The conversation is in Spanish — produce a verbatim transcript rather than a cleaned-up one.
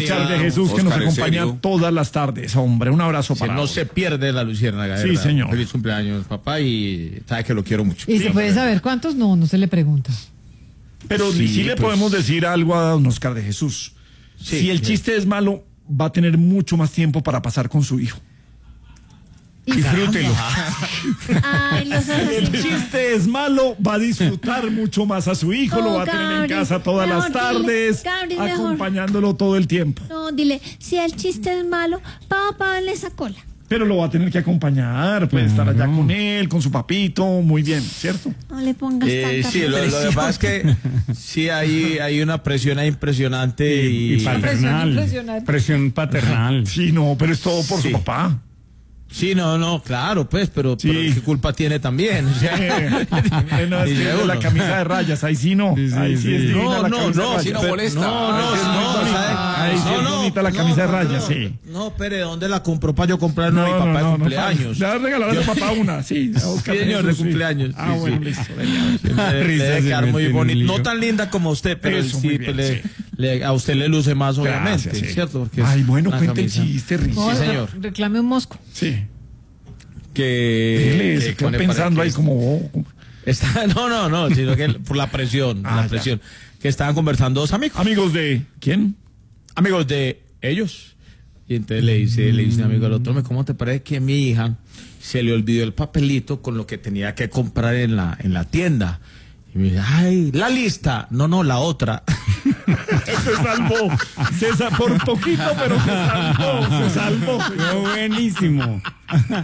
Oscar de Jesús, que nos Oscar, ¿en acompaña serio? todas las tardes, hombre. Un abrazo Sí, para no hoy. se pierde la luciérnaga. Sí, ¿verdad? señor. Feliz cumpleaños, papá, y sabe que lo quiero mucho. ¿Y se puede saber cuántos? No, no se le pregunta. Pero sí, Sí, le pues. podemos decir algo a don Oscar de Jesús. Sí, si el sí. chiste es malo, va a tener mucho más tiempo para pasar con su hijo. Disfrútelo. Ay, los El chiste es malo, va a disfrutar mucho más a su hijo, lo va a tener en Gabriel, casa todas las mejor dile, tardes, Gabriel, mejor. acompañándolo todo el tiempo. No, dile, si el chiste es malo, papá, dale esa cola. Pero lo va a tener que acompañar, puede estar allá con él, con su papito, muy bien, ¿cierto? No le pongas Eh, tanta sí, lo, lo que presión. pasa es que sí hay, hay una presión ahí impresionante y, Y paternal. impresionante. Presión paternal. Sí, no, pero es todo por Sí. su papá. sí, no, no, claro, pues, pero, Sí. pero ¿qué culpa tiene también? O sea, Eh, no, es dice que uno. la camisa de rayas, ahí sí no. Sí, sí, ahí sí, sí. es divina No, la no, camisa de no, rayas. si no pero- molesta. No, no, Ahí sí es muy no, bonita. ¿sabe? Ahí sí No, es no, bonita la no, camisa de no, rayas, no. sí. No, pero ¿dónde la compró para yo comprarle a mi papá de no, cumpleaños? Le vas a regalar a tu papá una, sí. a Oscar Sí, señor, Jesús, de sí. cumpleaños, Ah, sí, bueno, sí. listo. genial. Debe- Risa debe se quedar mete muy en un bonito. lío. No tan linda como usted, pero Eso, sí, muy bien, le- sí. le- a usted le luce más, obviamente, Gracias, sí. ¿cierto? Porque es Ay, bueno, una cuente el camisa chiste, Risa. No, Sí, re- señor. reclame un mosco. Sí. que, Dile, que se quedó pone para pensando que ahí como... oh, está- no, no, no, sino que por la presión, Ah, la ya. presión. Que estaban conversando dos amigos, amigos de... ¿Quién? amigos de ellos. Y entonces le dice, le dice un amigo al otro, "Me, ¿cómo te parece que a mi hija se le olvidó el papelito con lo que tenía que comprar en la, en la tienda?" Y me dice, "Ay, la lista." No, no, la otra. Se salvó. Se sa- por poquito, pero se salvó. Se salvó. Fue buenísimo.